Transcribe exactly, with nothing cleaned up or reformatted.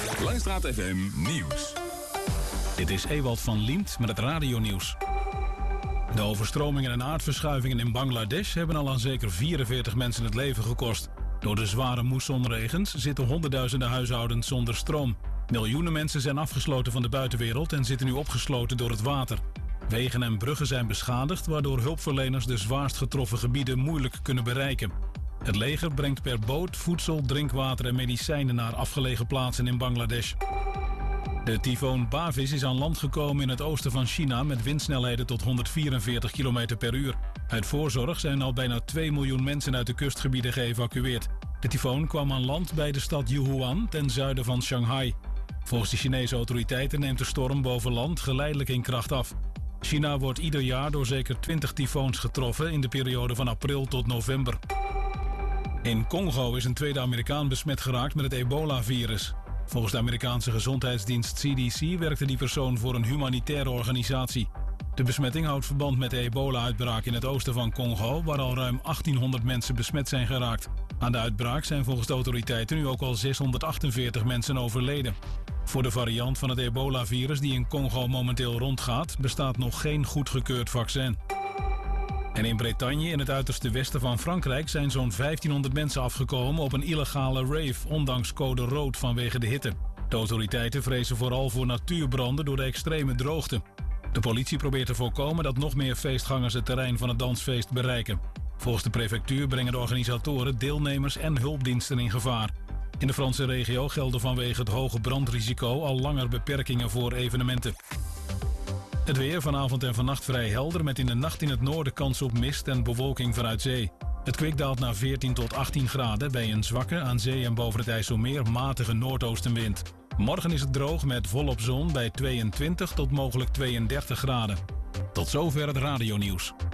Langstraat F M Nieuws. Dit is Ewald van Liemt met het radionieuws. De overstromingen en aardverschuivingen in Bangladesh hebben al aan zeker vierenveertig mensen het leven gekost. Door de zware moessonregens zitten honderdduizenden huishoudens zonder stroom. Miljoenen mensen zijn afgesloten van de buitenwereld en zitten nu opgesloten door het water. Wegen en bruggen zijn beschadigd, waardoor hulpverleners de zwaarst getroffen gebieden moeilijk kunnen bereiken. Het leger brengt per boot voedsel, drinkwater en medicijnen naar afgelegen plaatsen in Bangladesh. De tyfoon Bavis is aan land gekomen in het oosten van China met windsnelheden tot honderdvierenveertig kilometer per uur. Uit voorzorg zijn al bijna twee miljoen mensen uit de kustgebieden geëvacueerd. De tyfoon kwam aan land bij de stad Yuhuan ten zuiden van Shanghai. Volgens de Chinese autoriteiten neemt de storm boven land geleidelijk in kracht af. China wordt ieder jaar door zeker twintig tyfoons getroffen in de periode van april tot november. In Congo is een tweede Amerikaan besmet geraakt met het ebola-virus. Volgens de Amerikaanse gezondheidsdienst C D C werkte die persoon voor een humanitaire organisatie. De besmetting houdt verband met de ebola-uitbraak in het oosten van Congo, waar al ruim achttienhonderd mensen besmet zijn geraakt. Aan de uitbraak zijn volgens de autoriteiten nu ook al zeshonderdachtenveertig mensen overleden. Voor de variant van het ebola-virus die in Congo momenteel rondgaat, bestaat nog geen goedgekeurd vaccin. En in Bretagne, in het uiterste westen van Frankrijk, zijn zo'n vijftienhonderd mensen afgekomen op een illegale rave, ondanks code rood vanwege de hitte. De autoriteiten vrezen vooral voor natuurbranden door de extreme droogte. De politie probeert te voorkomen dat nog meer feestgangers het terrein van het dansfeest bereiken. Volgens de prefectuur brengen de organisatoren deelnemers en hulpdiensten in gevaar. In de Franse regio gelden vanwege het hoge brandrisico al langer beperkingen voor evenementen. Het weer vanavond en vannacht vrij helder met in de nacht in het noorden kans op mist en bewolking vanuit zee. Het kwik daalt naar veertien tot achttien graden bij een zwakke aan zee en boven het IJsselmeer matige noordoostenwind. Morgen is het droog met volop zon bij tweeëntwintig tot mogelijk tweeëndertig graden. Tot zover het radionieuws.